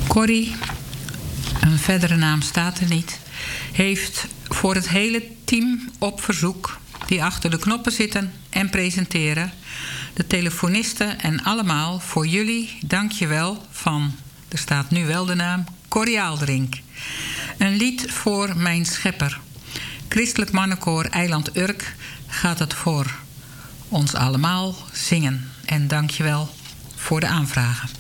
Corrie, een verdere naam staat er niet, heeft voor het hele team op verzoek die achter de knoppen zitten en presenteren, de telefonisten en allemaal voor jullie dankjewel van, er staat nu wel de naam, Corrie Aalderink. Een lied voor mijn schepper. Christelijk Mannenkoor Eiland Urk gaat het voor ons allemaal zingen. En dankjewel voor de aanvragen.